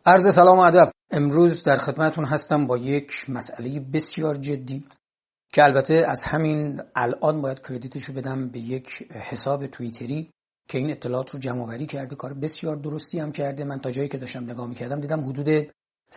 عرض سلام و ادب. امروز در خدمتتون هستم با یک مسئله بسیار جدی که البته از همین الان باید کردیتشو بدم به یک حساب توییتری که این اطلاعات رو جمع آوری کرده. کار بسیار درستی هم کرده. من تا جایی که داشتم نگاه می‌کردم دیدم حدود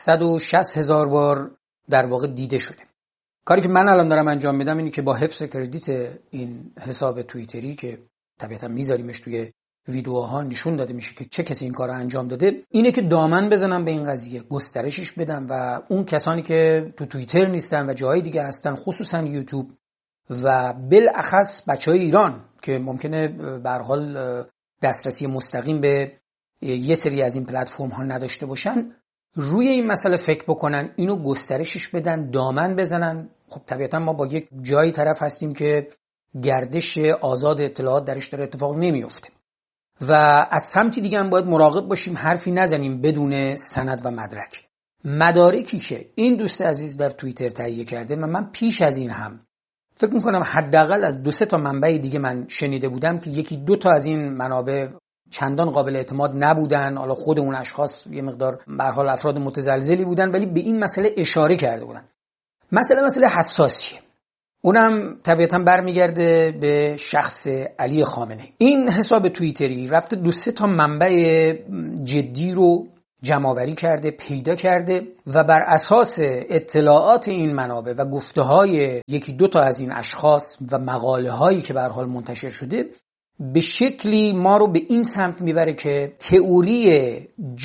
160,000 بار در واقع دیده شده. کاری که من الان دارم انجام میدم اینه که با حفظ کردیت این حساب توییتری که طبیعتا میذاریمش توی ویدیوها نشون داده میشه که چه کسی این کار رو انجام داده، اینه که دامن بزنم به این قضیه، گسترشش بدم و اون کسانی که تو توییتر نیستن و جاهای دیگه هستن، خصوصا یوتیوب و بالاخص بچهای ایران که ممکنه به هر حال دسترسی مستقیم به یه سری از این پلتفرم ها نداشته باشن، روی این مسئله فکر بکنن، اینو گسترشش بدن، دامن بزنن. خب طبیعتا ما با یک جایی طرف هستیم که گردش آزاد اطلاعات درش داره اتفاق نمیفته و از سمتی دیگه هم باید مراقب باشیم حرفی نزنیم بدون سند و مدرک. مدارکی که این دوست عزیز در توییتر تهیه کرده و من پیش از این هم فکر میکنم حداقل از 2-3 تا منبع دیگه من شنیده بودم که 1-2 تا از این منابع چندان قابل اعتماد نبودن، حالا خود اون اشخاص یه مقدار به هر حال افراد متزلزلی بودن ولی به این مسئله اشاره کرده بودن. مسئله حساسیه، اونم طبیعتا برمیگرده به شخص علی خامنه‌ای. این حساب توییتری رفته 2-3 تا منبع جدی رو جمع‌آوری کرده، پیدا کرده و بر اساس اطلاعات این منابع و گفته‌های 1-2 تا از این اشخاص و مقاله‌هایی که به هر حال منتشر شده به شکلی ما رو به این سمت میبره که تئوری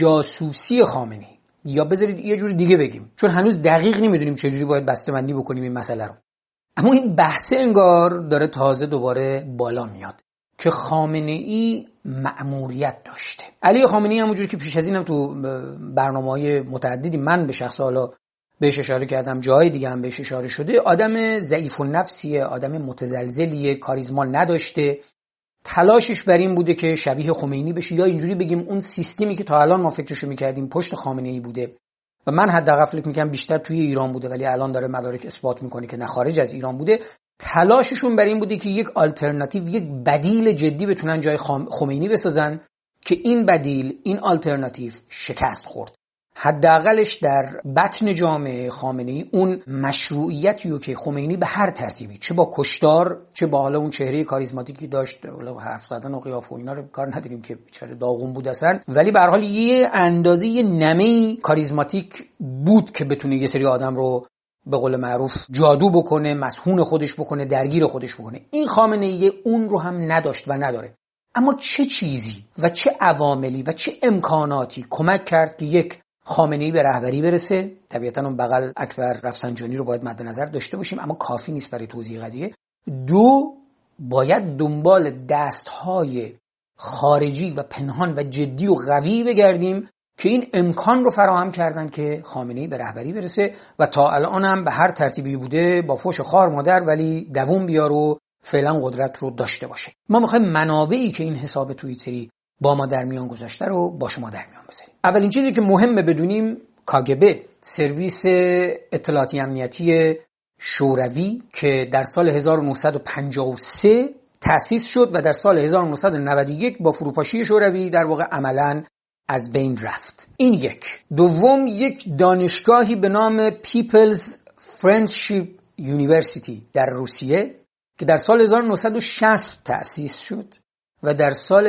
جاسوسی خامنه‌ای، یا بذارید یه جور دیگه بگیم چون هنوز دقیق نمیدونیم چجوری باید بسته‌بندی بکنیم این مسئله رو، اما این بحث انگار داره تازه دوباره بالا میاد که خامنه‌ای مأموریت داشته. علی خامنه‌ای همونجوری که پیش از اینم تو برنامه‌های متعددی من به شخص حالا بهش اشاره کردم، جای دیگه هم بهش اشاره شده، آدم ضعیف النفسیه، آدم متزلزلیه، کاریزما نداشته. تلاشش بر این بوده که شبیه خمینی بشه، یا اینجوری بگیم اون سیستمی که تا الان ما فکرشو می‌کردیم پشت خامنه‌ای بوده و من حداقل فکر می‌کنم بیشتر توی ایران بوده ولی الان داره مدارک اثبات می‌کنه که نه، خارج از ایران بوده. تلاششون بر این بوده که یک آلترناتیو، یک بدیل جدی بتونن جای خمینی بسازن که این بدیل، این آلترناتیو شکست خورد. حداقلش در بطن جامعه خامنه‌ای اون مشروعیتیو که خمینی به هر ترتیبی، چه با کشتار چه با حالا اون چهره کاریزماتیکی داشت، حالا حرف زدن و قیافه و اینا رو کار نداریم که بیچاره داغون بود اصلا، ولی به هر حال یه اندازه یه نمه کاریزماتیک بود که بتونه یه سری آدم رو به قول معروف جادو بکنه، مسحون خودش بکنه، درگیر خودش بکنه. این خامنه‌ای اون رو هم نداشت و نداره. اما چه چیزی و چه عواملی و چه امکاناتی کمک کرد که یک خامنه‌ای به رهبری برسه؟ طبیعتاً اون بغل اکبر رفسنجانی رو باید مد نظر داشته باشیم، اما کافی نیست برای توضیح قضیه. 2، باید دنبال دستهای خارجی و پنهان و جدی و قوی بگردیم که این امکان رو فراهم کردن که خامنه‌ای به رهبری برسه و تا الان هم به هر ترتیبی بوده با فوش خار مادر ولی دووم بیار و فعلا قدرت رو داشته باشه. ما می‌خوایم منابعی که این حساب توییتری با ما در میان گذاشته رو با شما در میان بذاریم. اولین چیزی که مهمه بدونیم، کاگبه، سرویس اطلاعاتی امنیتی شوروی که در سال 1953 تأسیس شد و در سال 1991 با فروپاشی شوروی در واقع عملاً از بین رفت. این یک. دوم، یک دانشگاهی به نام People's Friendship University در روسیه که در سال 1960 تأسیس شد و در سال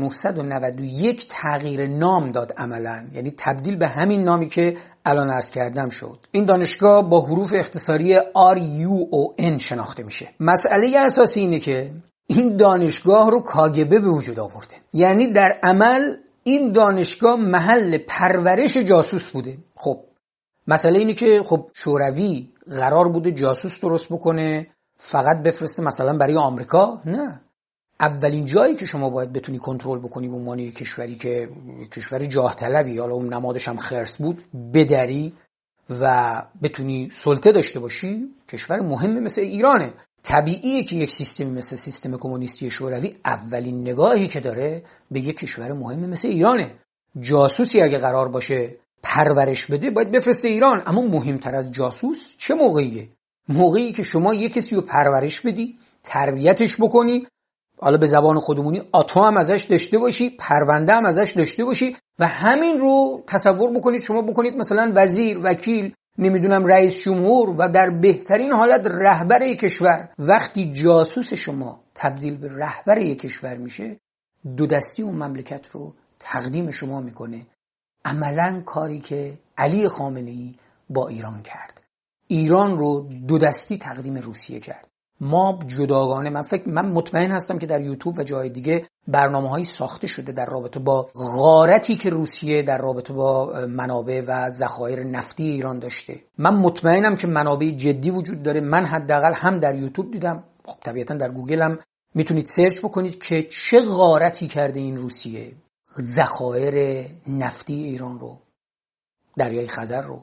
1991 تغییر نام داد عملاً، یعنی تبدیل به همین نامی که الان عرض کردم شد. این دانشگاه با حروف اختصاری RUON شناخته میشه. مسئله اساسی اینه که این دانشگاه رو کاگبه به وجود آورده، یعنی در عمل این دانشگاه محل پرورش جاسوس بوده. خب مسئله اینه که خب شوروی قرار بوده جاسوس درست بکنه فقط بفرسته مثلا برای آمریکا؟ نه، اولین جایی که شما باید بتونی کنترل بکنی به عنوان یک کشوری که کشور جاه طلبی، حالا اون نمادش هم خرس بود، بدری و بتونی سلطه داشته باشی، کشور مهمی مثل ایرانه. طبیعیه که یک سیستمی مثل سیستم کمونیستی شوروی اولین نگاهی که داره به یک کشور مهمی مثل ایرانه. جاسوسی اگه قرار باشه پرورش بده باید بفرسته ایران. اما مهمتر از جاسوس چه موقعیه؟ موقعی که شما یک کسی رو پرورش بدی، تربیتش بکنی، حالا به زبان خودمونی آتو هم ازش داشته باشی، پرونده هم ازش داشته باشی و همین رو تصور بکنید شما بکنید مثلا وزیر، وکیل، نمیدونم رئیس جمهور و در بهترین حالت رهبر یک کشور، وقتی جاسوس شما تبدیل به رهبر یک کشور میشه، دو دستی اون مملکت رو تقدیم شما میکنه. عملاً کاری که علی خامنه‌ای با ایران کرد، ایران رو دو دستی تقدیم روسیه کرد. ما جداگانه، من مطمئن هستم که در یوتیوب و جای دیگه برنامه‌هایی ساخته شده در رابطه با غارتی که روسیه در رابطه با منابع و ذخایر نفتی ایران داشته. من مطمئنم که منابع جدی وجود داره. من حداقل هم در یوتیوب دیدم، خب طبیعتا در گوگل هم میتونید سرچ بکنید که چه غارتی کرده این روسیه، ذخایر نفتی ایران رو، دریای خزر رو،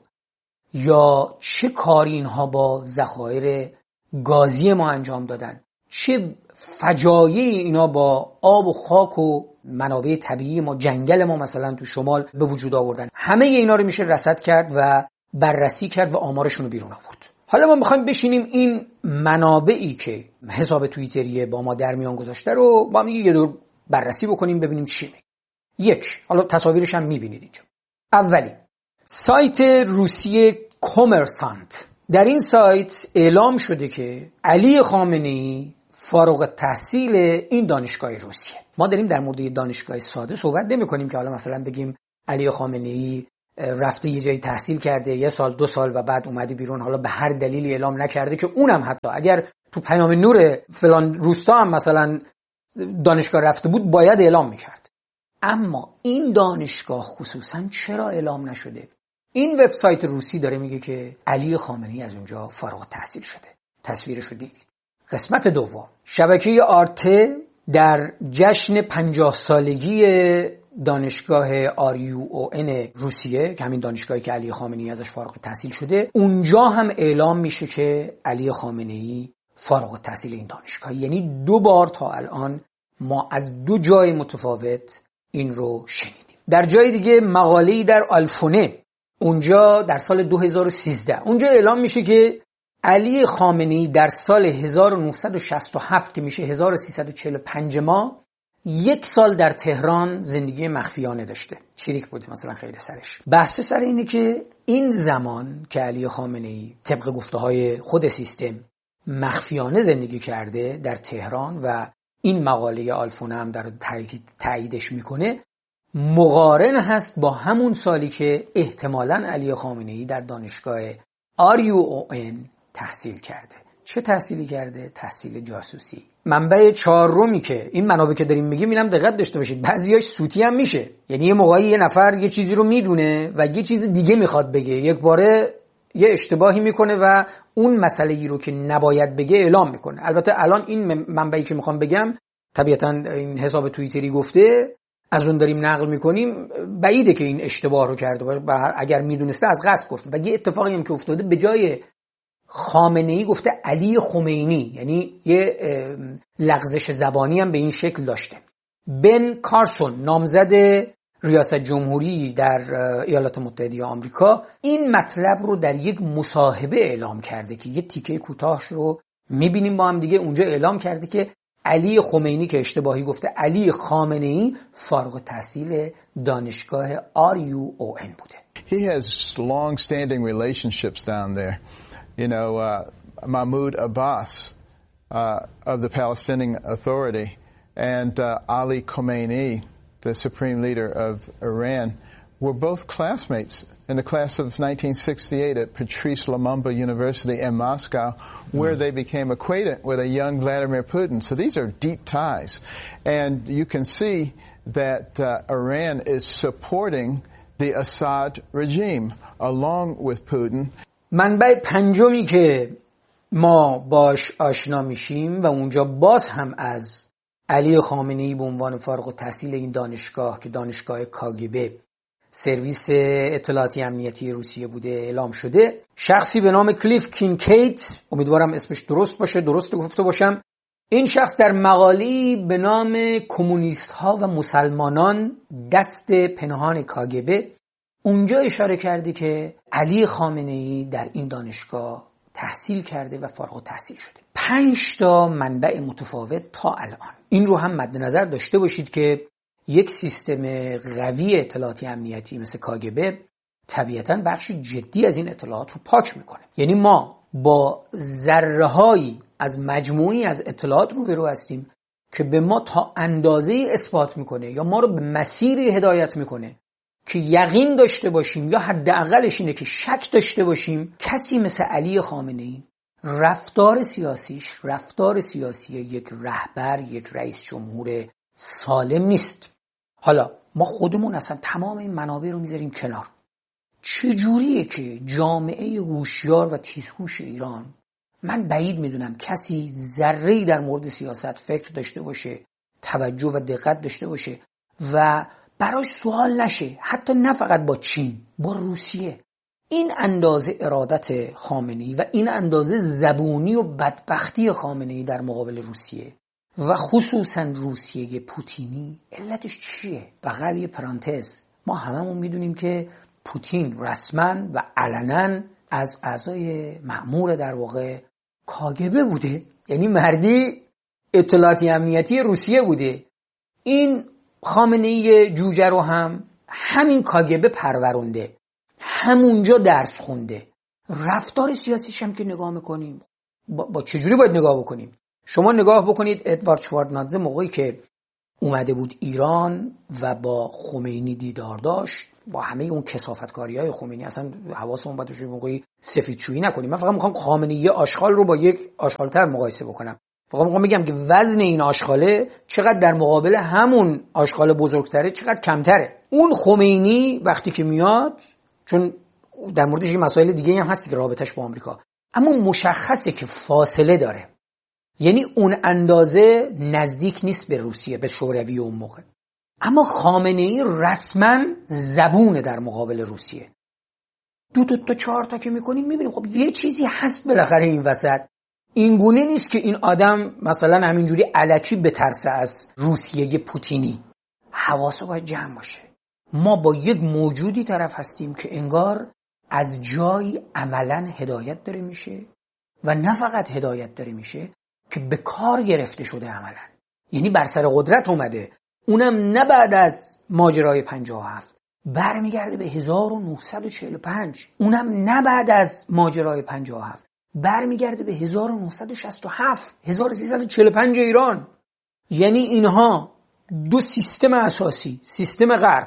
یا چه کاری اینها با ذخایر گازی ما انجام دادن، چه فجایعی اینا با آب و خاک و منابع طبیعی ما، جنگل ما مثلا تو شمال به وجود آوردن. همه اینا رو میشه رصد کرد و بررسی کرد و آمارشون رو بیرون آورد. حالا ما میخوایم بشینیم این منابعی که حساب توییتری با ما در میان گذاشته رو با هم یه دور بررسی بکنیم ببینیم چی میگه. یک، حالا تصاویرش هم میبینید اینجا. اولی سایت روسیه کامرسانت. در این سایت اعلام شده که علی خامنه‌ای فارغ التحصیل این دانشگاه روسیه. ما داریم در مورد دانشگاه ساده صحبت نمی‌کنیم که حالا مثلا بگیم علی خامنه‌ای رفته یه جایی تحصیل کرده 1 سال 2 سال و بعد اومده بیرون، حالا به هر دلیلی اعلام نکرده، که اونم حتی اگر تو پیام نور فلان روستا هم مثلا دانشگاه رفته بود باید اعلام میکرد. اما این دانشگاه خصوصا چرا اعلام نشده؟ این وبسایت روسی داره میگه که علی خامنه‌ای از اونجا فارغ التحصیل شده. تصویرش رو دیدید. قسمت دوم، شبکه آرته در جشن 50 سالگی دانشگاه RUON روسیه که همین دانشگاهی که علی خامنه‌ای ازش فارغ التحصیل شده، اونجا هم اعلام میشه که علی خامنه‌ای فارغ التحصیل این دانشگاه. یعنی 2 بار تا الان ما از 2 جای متفاوت این رو شنیدیم. در جای دیگه مقاله‌ای در آلفونه، اونجا در سال 2013 اونجا اعلام میشه که علی خامنه‌ای در سال 1967 که میشه 1345 ماه 1 سال در تهران زندگی مخفیانه داشته. چریک بوده مثلا خیلی سرش. بحث سر اینه که این زمان که علی خامنه‌ای طبق گفته‌های خود سیستم مخفیانه زندگی کرده در تهران و این مقاله آلفونه هم در تاییدش میکنه، مقارن هست با همون سالی که احتمالاً علی خامنه‌ای در دانشگاه RUON تحصیل کرده. چه تحصیلی کرده؟ تحصیل جاسوسی. منبع 4می که این منابع که داریم میگیم اینم دقت داشته باشید، بعضیاش صوتی هم میشه. یعنی یه موقعی یه نفر یه چیزی رو میدونه و یه چیز دیگه میخواد بگه، یک باره یه اشتباهی میکنه و اون مسئله‌ای رو که نباید بگه اعلام میکنه. البته الان این منبعی که میخوام بگم طبیعتاً این حساب توییتری گفته، از اون داریم نقل میکنیم، بعیده که این اشتباه رو کرده و اگر میدونسته از قصد گفته. و یه اتفاقی هم که افتاده، به جای خامنه‌ای گفته علی خمینی، یعنی یه لغزش زبانی هم به این شکل داشته. بن کارسون، نامزد ریاست جمهوری در ایالات متحده آمریکا، این مطلب رو در یک مصاحبه اعلام کرده که یه تیکه کوتاهش رو میبینیم با هم دیگه. اونجا اعلام کرده که علی خمینی که اشتباهی گفته علی خامنه‌ای فارغ التحصیل دانشگاه RUON بوده. He has long-standing relationships down there. You know, Mahmoud Abbas of the Palestinian Authority and Ali Khamenei, the supreme leader of Iran, were both classmates in the class of 1968 at Patrice Lumumba University in Moscow, where they became acquainted with a young Vladimir Putin. So these are deep ties. And you can see that Iran is supporting the Assad regime along with Putin. منبع 5می که ما باش آشنا میشیم و اونجا باز هم از علی خامنه‌ای به عنوان فارغ التحصیل این دانشگاه که دانشگاه KGB سرویس اطلاعاتی امنیتی روسیه بوده اعلام شده، شخصی به نام کلیف کینکیت، امیدوارم اسمش درست باشه، درست گفته باشم، این شخص در مقالی به نام کمونیست ها و مسلمانان دست پنهان KGB اونجا اشاره کرده که علی خامنه‌ای در این دانشگاه تحصیل کرده و فارغ التحصیل شده. 5 تا منبع متفاوت تا الان. این رو هم مد نظر داشته باشید که یک سیستم قوی اطلاعاتی امنیتی مثل کاگبه طبیعتاً بخش جدی از این اطلاعات رو پاک میکنه. یعنی ما با ذره‌هایی از مجموعی از اطلاعات روبرو هستیم که به ما تا اندازه‌ای اثبات میکنه یا ما رو به مسیری هدایت میکنه که یقین داشته باشیم یا حداقلش اینه که شک داشته باشیم کسی مثل علی خامنه‌ای رفتار سیاسی یک رهبر، یک رئیس جمهور سالم نیست. حالا ما خودمون اصلا تمام این منابع رو میذاریم کنار. چجوریه که جامعه هوشیار و تیزهوش ایران، من بعید میدونم کسی ذره‌ای در مورد سیاست فکر داشته باشه، توجه و دقت داشته باشه و براش سوال نشه، حتی نه فقط با چین، با روسیه. این اندازه ارادت خامنه‌ای و این اندازه زبونی و بدبختی خامنه‌ای در مقابل روسیه و خصوصا روسیه پوتینی علتش چیه؟ بغل یه پرانتز، ما هممون میدونیم که پوتین رسما و علنا از اعضای مأمور در واقع کاگبه بوده، یعنی مردی اطلاعاتی امنیتی روسیه بوده. این خامنه‌ای جوجه رو هم همین کاگبه پرورونده، همونجا درس خونده. رفتار سیاسیش هم که نگاه میکنیم با چجوری باید نگاه بکنیم؟ شما نگاه بکنید ادوارد شواردنادزه موقعی که اومده بود ایران و با خمینی دیدار داشت، با همه اون کثافتکاری‌های خمینی، اصلا حواسمون باید باشه موقعی سفیدشویی نکنیم. من فقط میخوام خامنه‌ای یه آشغال رو با یک آشغال‌تر مقایسه بکنم. فقط میخوام بگم که وزن این آشغاله چقدر در مقابل همون آشغال بزرگتره چقدر کمتره. اون خمینی وقتی که میاد، چون در موردش یه مسائل دیگه هم هست که رابطش با آمریکا، اما مشخصه که فاصله داره. یعنی اون اندازه نزدیک نیست به روسیه، به شوروی اون موقع. اما خامنه‌ای رسما زبونه در مقابل روسیه. 2 تا 4 تا که میکنیم میبینیم خب یه چیزی هست بالاخره این وسط. این گونه نیست که این آدم مثلا همینجوری الکی بترسه از روسیه پوتینی. حواسو باید جمع باشه. ما با یک موجودی طرف هستیم که انگار از جای عملا هدایت داره میشه و نه فقط هدایت داره میشه که به کار گرفته شده عملا. یعنی بر سر قدرت اومده، اونم نه بعد از ماجرای 57، برمیگرده به 1945. اونم نه بعد از ماجرای 57، برمیگرده به 1967 1345 ایران. یعنی اینها 2 سیستم اساسی، سیستم غرب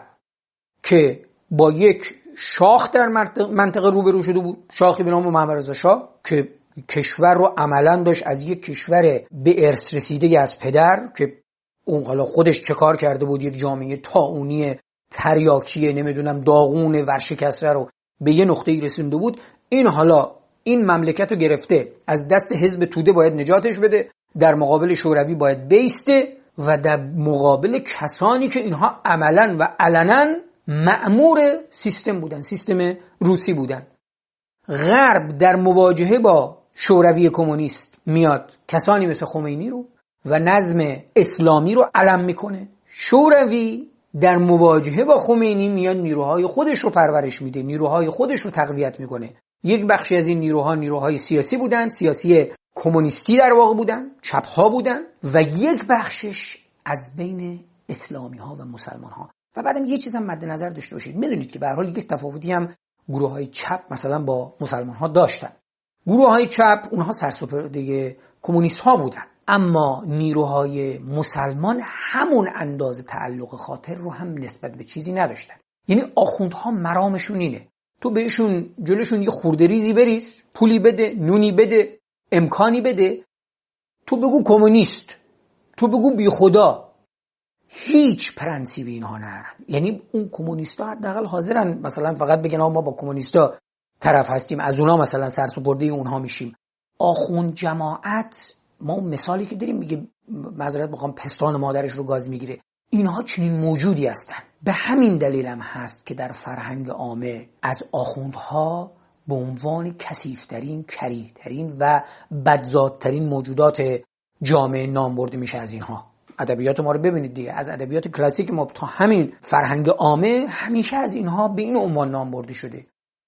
که با یک شاخ در منطقه روبرو شده بود، شاخی به نام محمد رضا شاه که کشور رو عملاً داشت از یک کشور به ارث رسیده از پدر که اون حالا خودش چه کار کرده بود، یک جامعه طاعونی تریاکی نمیدونم داغون ورشکسته رو به یه نقطه‌ای رسونده بود. این حالا این مملکت رو گرفته، از دست حزب توده باید نجاتش بده، در مقابل شوروی باید بیسته و در مقابل کسانی که اینها عملاً و علناً مأمور سیستم بودن، سیستم روسی بودن. غرب در مواجهه با شوروی کمونیست میاد کسانی مثل خمینی رو و نظم اسلامی رو علم میکنه. شوروی در مواجهه با خمینی میاد نیروهای خودش رو پرورش میده، نیروهای خودش رو تقویت میکنه. یک بخشی از این نیروها نیروهای سیاسی بودن، سیاسی کمونیستی در واقع بودن، چپ‌ها بودن، و یک بخشش از بین اسلامی ها و مسلمان ها. و بعدم یه چیزم مد نظر داشته باشید، میدونید که به هر حال یک تفاوتی هم گروه‌های چپ مثلا با مسلمان ها داشتن. گروه‌های چپ اونها سرسپرده کمونیست ها بودن، اما نیروهای مسلمان همون اندازه تعلق خاطر رو هم نسبت به چیزی نداشتن. یعنی آخوندها مرامشون اینه تو بهشون جلوشون یه خورده ریزی بریز، پولی بده، نونی بده، امکانی بده، تو بگو کمونیست، تو بگو بی خدا، هیچ پرنسیبی اینها ندارن. یعنی اون کمونیستا حداقل حاضرن مثلا فقط بگن ما با کمونیستا طرف هستیم، از اونها مثلا سرسپرده اونها میشیم. آخوند جماعت، ما اون مثالی که داریم میگه معذرت بخوام پستان مادرش رو گاز میگیره، اینها چنین موجودی هستن. به همین دلیل هم هست که در فرهنگ عامه از آخوندها به عنوان کثیف‌ترین، کریه‌ترین و بدذات‌ترین موجودات جامعه نام برده میشه. از اینها ادبیات ما رو ببینید دیگه، از ادبیات کلاسیک ما تا همین فرهنگ عامه همیشه از اینها به این عنوان نام برده شده.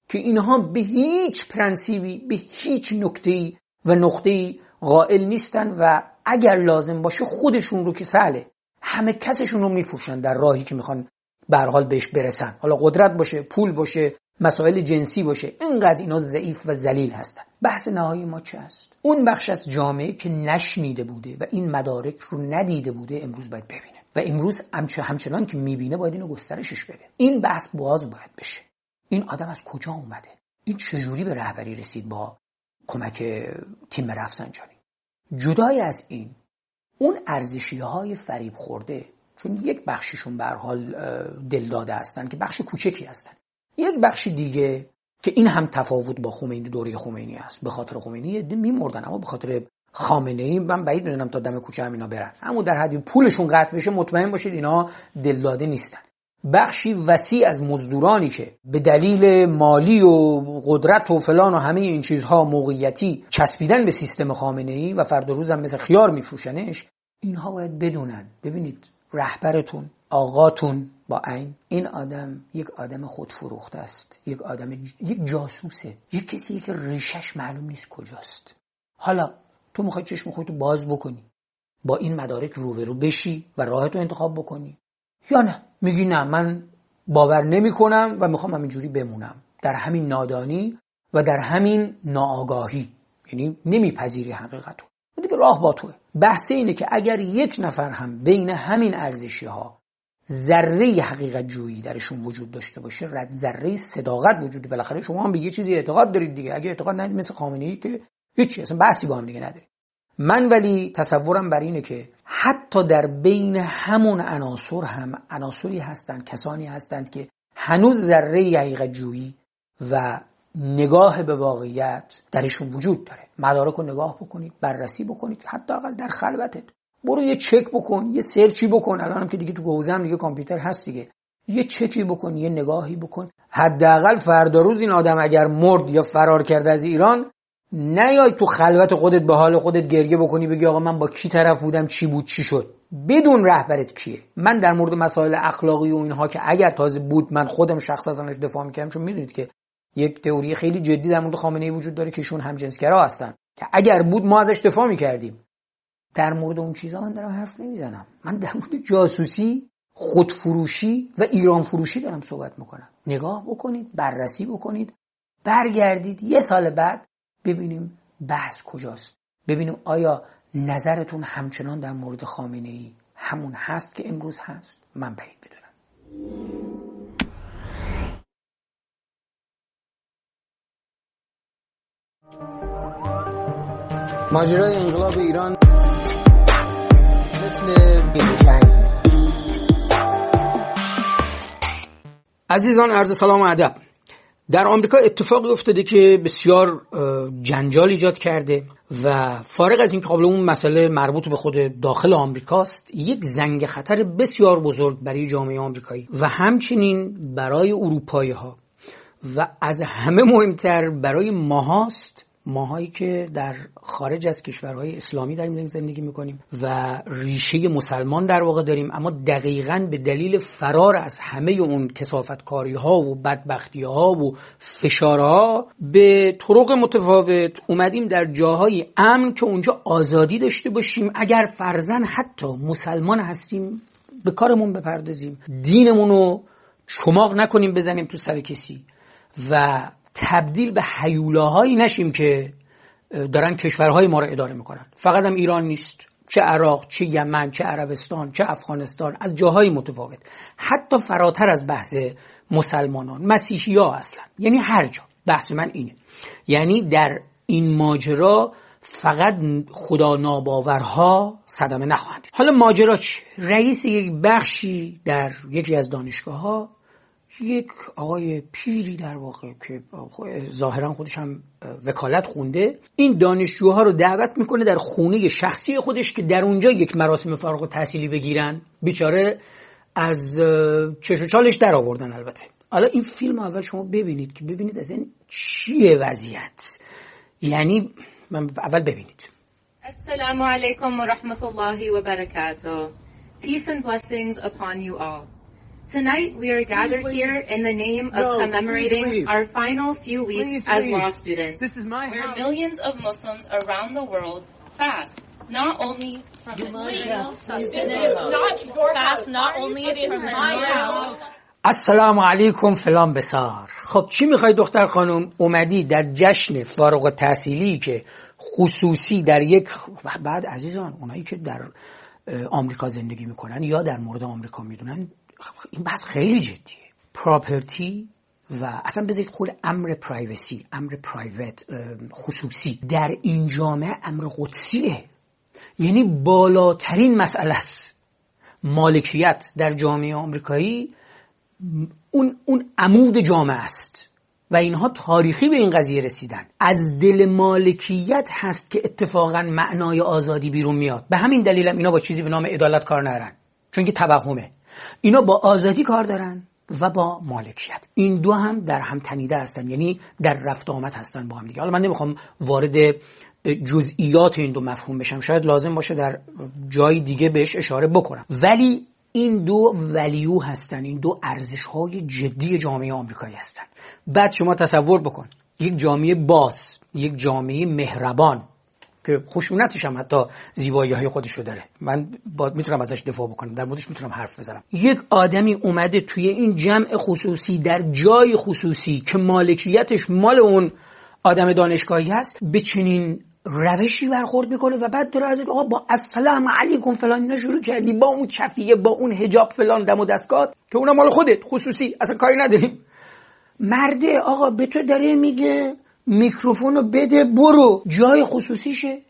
که اینها به هیچ پرنسیبی، به هیچ نکته‌ای و نقطه‌ای قائل نیستن و اگر لازم باشه خودشون رو که سهله همه کسشون رو میفروشن در راهی که میخوان به هر حال بهش برسن، حالا قدرت باشه، پول باشه، مسائل جنسی باشه. اینقدر اینا ضعیف و ذلیل هستن. بحث نهایی ما چه است؟ اون بخش از جامعه که نشنیده بوده و این مدارک رو ندیده بوده امروز باید ببینه و امروز همچنان که میبینه باید اینو گسترشش بده. این بحث باز باید بشه. این آدم از کجا اومده؟ این چجوری به رهبری رسید با کمک تیم رفسنجانی؟ جدای از این، اون ارزشی‌های فریب خورده، چون یک بخششون به هر حال دل داده هستن که بخش کوچکی هستن، یک بخش دیگه که این هم تفاوت با خمینی، دوره خمینی است. به خاطر خمینی میمردن، اما به خاطر خامنه‌ای من بعید میدونم تا دم کوچه همینا برن. اما در حدی پولشون قطع بشه مطمئن باشید اینا دل داده نیستن. بخشی وسیع از مزدورانی که به دلیل مالی و قدرت و فلان و همه این چیزها موقعیتی چسبیدن به سیستم خامنه‌ای و فردا روز هم مثل خیار میفروشنش، اینها باید بدونن. ببینید رهبرتون، آقاتون با عین، این آدم یک آدم خودفروخته است، یک آدم، یک جاسوسه، یک کسی که ریشش معلوم نیست کجاست. حالا تو میخوای چشم خودتو باز بکنی، با این مدارک روبرو بشی و راهتو انتخاب بکنی، یا نه میگی نه من باور نمی کنم و میخوام همینجوری بمونم در همین نادانی و در همین ناآگاهی، یعنی نمیپذیری حقیقتو. دیگه راه با توه. بحث اینه که اگر یک نفر هم بین همین ارزشی ها ذره حقیقت جویی درشون وجود داشته باشه، رد ذره صداقت وجودی، بالاخره شما هم به یه چیزی اعتقاد دارید دیگه. اگه اعتقاد ندارید مثل خامنه‌ای که هیچی، اصلا بحثی با هم دیگه نداره. من ولی تصورم بر اینه که حتی در بین همون عناصر هم عناصری هستند، کسانی هستند که هنوز ذره حقیقت جویی و نگاه به واقعیت درشون وجود داره. مدارک رو نگاه بکنید، بررسی بکنید، حتی اقل در خلوتت برو یه چک بکن، یه سرچی بکن. الانم که دیگه تو حوزه هم دیگه کامپیوتر هست دیگه، یه چکی بکن، یه نگاهی بکن. حداقل فردا روز این آدم اگر مرد یا فرار کرده از ایران، نیای تو خلوت خودت به حال خودت گریه بکنی بگی آقا من با کی طرف بودم، چی بود چی شد. بدون رهبرت کیه. من در مورد مسائل اخلاقی و اینها که اگر تازه بود من خودم شخصا ازش دفاع می‌کردم، چون میدونید که یک تئوری خیلی جدی در مورد خامنه‌ای وجود داره که ایشون همجنسگرا هستن، که اگر بود ما ازش دفاع می‌کردیم. در مورد اون چیزا من دارم حرف نمیزنم. من در مورد جاسوسی، خودفروشی و ایران فروشی دارم صحبت میکنم. نگاه بکنید، بررسی بکنید، برگردید یه سال بعد ببینیم بحث کجاست. ببینیم آیا نظرتون همچنان در مورد خامنه‌ای همون هست که امروز هست. من بعید بدونم. ماجرای انقلاب ایران مثل بیجنگ. عزیزان عرض سلام و ادب. در آمریکا اتفاقی افتاده که بسیار جنجال ایجاد کرده و فارغ از این که قبل اون مسئله مربوط به خود داخل آمریکاست، یک زنگ خطر بسیار بزرگ برای جامعه آمریکایی و همچنین برای اروپایی ها و از همه مهمتر برای ماهاست، ماهایی که در خارج از کشورهای اسلامی داریم زندگی میکنیم و ریشه مسلمان در واقع داریم، اما دقیقاً به دلیل فرار از همه اون کثافتکاری ها و بدبختی ها و فشارها به طرق متفاوت اومدیم در جاهای امن که اونجا آزادی داشته باشیم. اگر فرضاً حتی مسلمان هستیم به کارمون بپردازیم، دینمون رو چماق نکنیم بزنیم تو سر کسی و تبدیل به هیولاهایی نشیم که دارن کشورهای ما رو اداره میکنن. فقط هم ایران نیست، چه عراق، چه یمن، چه عربستان، چه افغانستان، از جاهای متفاوت، حتی فراتر از بحث مسلمانان، مسیحی ها اصلا، یعنی هر جا. بحث من اینه، یعنی در این ماجرا فقط خدا ناباورها صدمه نخواهند. حالا ماجرا چه؟ رئیس یک بخشی در یکی از دانشگاه ها، یک آقای پیری در واقع که ظاهرا خودش هم وکالت خونده، این دانشجوها رو دعوت میکنه در خونه شخصی خودش که در اونجا یک مراسم فارغ التحصیلی بگیرن. بیچاره از چش و چالش در آوردن. البته حالا این فیلم اول شما ببینید که ببینید از این چیه وضعیت، یعنی من اول ببینید. السلام علیکم و رحمت الله و برکاته. Peace and blessings upon you all. Tonight we are gathered here in the name of commemorating our final few weeks as law students. This is my where house. Millions of Muslims around the world fast, not only from the السلام علیکم فلان بسار. خب چی میخوای دختر خانم؟ اومدی در جشن فارغ التحصیلی که خصوصی در یک بعد عزیزان اونایی که در آمریکا زندگی میکنن یا در مورد آمریکا میدونن این بحث خیلی جدیه. پراپرتی و اصلا بذارید خود امر پرایوسی، امر پرایوت، خصوصی در این جامعه امر قدسیه، یعنی بالاترین مسئله است. مالکیت در جامعه آمریکایی اون عمود جامعه است و اینها تاریخی به این قضیه رسیدن. از دل مالکیت هست که اتفاقا معنای آزادی بیرون میاد. به همین دلیل هم اینا با چیزی به نام عدالت کار ندارن، چون که توهمه. اینا با آزادی کار دارن و با مالکیت. این دو هم در هم تنیده هستن، یعنی در رفت آمد هستن با هم دیگه. حالا من نمیخوام وارد جزئیات این دو مفهوم بشم، شاید لازم باشه در جای دیگه بهش اشاره بکنم، ولی این دو ولیو هستن، این دو ارزش‌های جدی جامعه آمریکایی هستن. بعد شما تصور بکن یک جامعه باز، یک جامعه مهربان که خشونتش هم حتی زیبایی‌های خودشو داره، من میتونم ازش دفاع بکنم، در موردش میتونم حرف بزنم. یک آدمی اومده توی این جمع خصوصی در جای خصوصی که مالکیتش مال اون آدم دانشگاهی هست به چنین روشی برخورد میکنه و بعد داره از آقا با السلام علیکم فلان اینا شروع کردی، با اون چفیه، با اون حجاب فلان دم و دستگاه که اونم مال خودت خصوصی، اصلا کاری نداریم. مرده آقا به تو داره میگه میکروفونو بده برو جای خصوصیشه،